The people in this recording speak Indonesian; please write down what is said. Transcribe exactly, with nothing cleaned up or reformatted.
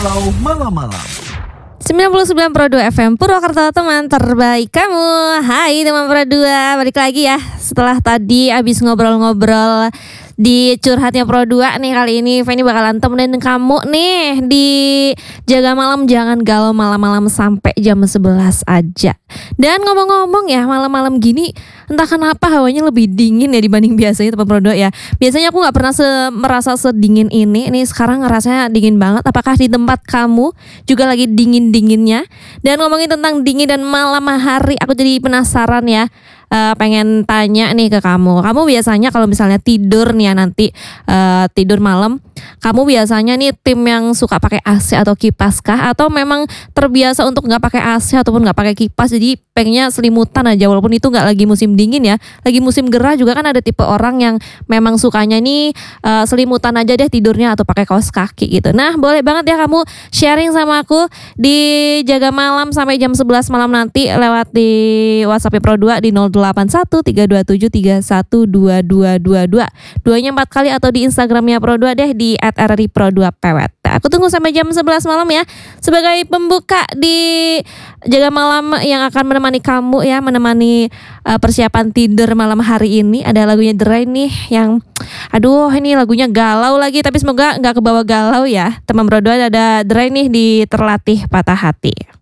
Kalau malam-malam sembilan puluh sembilan koma dua F M Purwakarta, teman terbaik kamu. Hai teman Pro dua, balik lagi ya. Setelah tadi abis ngobrol-ngobrol di curhatnya Pro dua nih, kali ini Feni bakalan temenin kamu nih di Jaga Malam. Jangan galau malam-malam sampai jam sebelas aja. Dan ngomong-ngomong ya, malam-malam gini entah kenapa hawanya lebih dingin ya dibanding biasanya teman Pro dua ya. Biasanya aku gak pernah se- merasa sedingin ini. Ini sekarang ngerasanya dingin banget. Apakah di tempat kamu juga lagi dingin-dinginnya? Dan ngomongin tentang dingin dan malam hari, aku jadi penasaran ya. Uh, pengen tanya nih ke kamu. Kamu biasanya kalau misalnya tidur nih ya nanti uh, tidur malam, kamu biasanya nih tim yang suka pakai A C atau kipas kah? Atau memang terbiasa untuk nggak pakai A C ataupun nggak pakai kipas, jadi pengennya selimutan aja walaupun itu nggak lagi musim dingin ya, lagi musim gerah juga kan ada tipe orang yang memang sukanya nih uh, selimutan aja deh tidurnya atau pakai kaos kaki gitu. Nah boleh banget ya kamu sharing sama aku di Jaga Malam sampai jam sebelas malam nanti lewat di WhatsApp Pro dua di nol delapan satu tiga dua tujuh tiga satu dua dua dua dua. Duanya empat kali atau di Instagramnya Pro dua deh di at r r i pro dua p w t. Aku tunggu sampai jam sebelas malam ya. Sebagai pembuka di Jaga Malam yang akan menemani kamu ya, menemani uh, persiapan tidur malam hari ini, ada lagunya The Rain nih yang aduh ini lagunya galau lagi, tapi semoga gak kebawa galau ya. Teman Pro dua ada The Rain nih di Terlatih Patah Hati.